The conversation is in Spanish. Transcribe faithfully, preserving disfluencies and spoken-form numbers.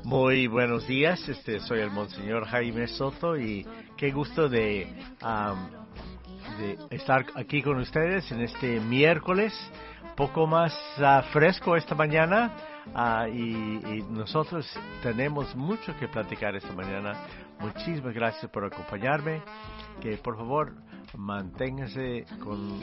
Muy buenos días, este, soy el Monseñor Jaime Soto y qué gusto de, um, de estar aquí con ustedes en este miércoles, poco más uh, fresco esta mañana uh, y, y nosotros tenemos mucho que platicar esta mañana. Muchísimas gracias por acompañarme, que por favor manténgase con